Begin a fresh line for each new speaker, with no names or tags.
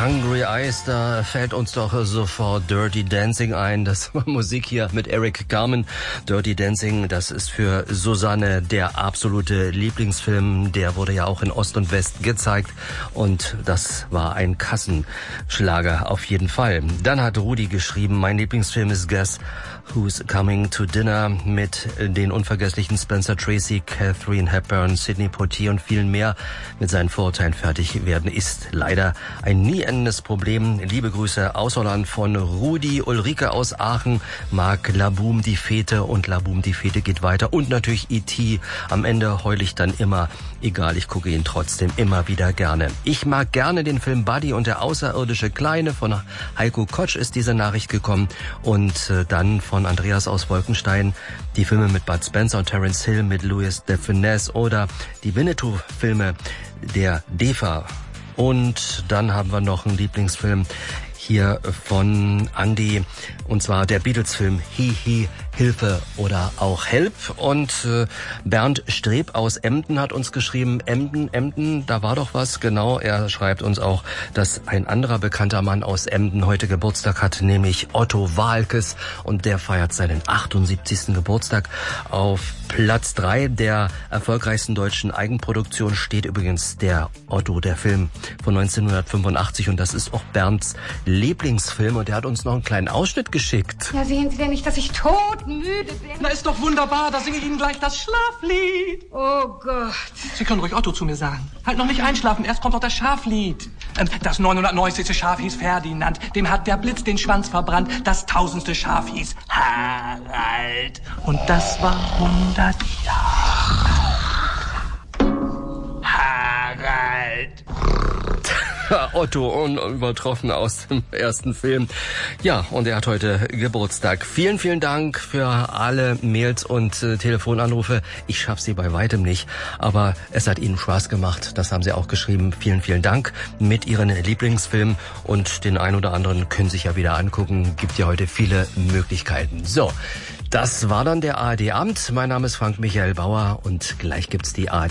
Hungry Eyes, da fällt uns doch sofort Dirty Dancing ein. Das war Musik hier mit Eric Carmen. Dirty Dancing, das ist für Susanne der absolute Lieblingsfilm. Der wurde ja auch in Ost und West gezeigt und das war ein Kassenschlager auf jeden Fall. Dann hat Rudi geschrieben, mein Lieblingsfilm ist Guess Who's Coming to Dinner mit den unvergesslichen Spencer Tracy, Katharine Hepburn, Sidney Poitier und vielen mehr. Mit seinen Vorurteilen fertig werden ist leider ein nie endendes Problem. Liebe Grüße aus Holland von Rudi. Ulrike aus Aachen mag Laboum die Fete und Laboum die Fete geht weiter. Und natürlich E.T. Am Ende heul ich dann immer. Egal, ich gucke ihn trotzdem immer wieder gerne. Ich mag gerne den Film Buddy und der außerirdische Kleine. Von Heiko Kotsch ist diese Nachricht gekommen. Und dann von Andreas aus Wolkenstein die Filme mit Bud Spencer und Terence Hill, mit Louis de Funès oder die Winnetou-Filme der DEFA. Und dann haben wir noch einen Lieblingsfilm hier von Andy, und zwar der Beatles-Film Hi, Hilfe oder auch Help. Und Bernd Streb aus Emden hat uns geschrieben, Emden, da war doch was. Genau, er schreibt uns auch, dass ein anderer bekannter Mann aus Emden heute Geburtstag hat, nämlich Otto Waalkes. Und der feiert seinen 78. Geburtstag. Auf Platz 3 der erfolgreichsten deutschen Eigenproduktion steht übrigens der Otto, der Film von 1985. Und das ist auch Bernds Lieblingsfilm. Und er hat uns noch einen kleinen Ausschnitt geschickt.
Ja, sehen Sie denn nicht, dass ich todmüde bin?
Na, ist doch wunderbar. Da singe ich Ihnen gleich das Schlaflied.
Oh Gott.
Sie können ruhig Otto zu mir sagen. Halt noch nicht einschlafen. Erst kommt doch das Schaflied. Das 990. Schaf hieß Ferdinand. Dem hat der Blitz den Schwanz verbrannt. Das 1000. Schaf hieß Harald. Und das war 100 Jahre. Harald.
Otto, unübertroffen aus dem ersten Film. Ja, und er hat heute Geburtstag. Vielen, vielen Dank für alle Mails und Telefonanrufe. Ich schaffe sie bei weitem nicht, aber es hat Ihnen Spaß gemacht. Das haben Sie auch geschrieben. Vielen, vielen Dank mit Ihren Lieblingsfilmen. Und den einen oder anderen können Sie sich ja wieder angucken. Gibt ja heute viele Möglichkeiten. So, das war dann der ARD-Abend. Mein Name ist Frank Michael Bauer und gleich gibt's die ARD.